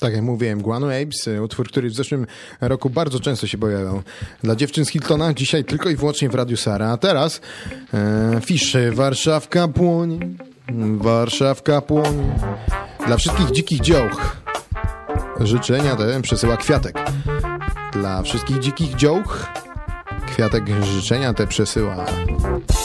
Tak jak mówiłem, Guano Apes, utwór, który w zeszłym roku bardzo często się pojawiał. Dla dziewczyn z Hiltona, dzisiaj tylko i wyłącznie w Radiu Sara. A teraz Fish, Warszawka płonie, Warszawka płonie. Dla wszystkich dzikich dziołch życzenia te przesyła Kwiatek. Dla wszystkich dzikich dziołch Kwiatek życzenia te przesyła.